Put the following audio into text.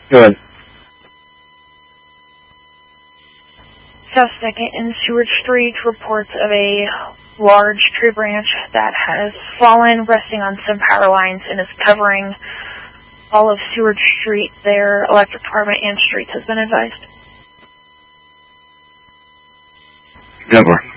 Go ahead. South 2nd and Seward Street reports of a large tree branch that has fallen, resting on some power lines, and is covering all of Seward Street. Their electric department and streets has been advised. Denver.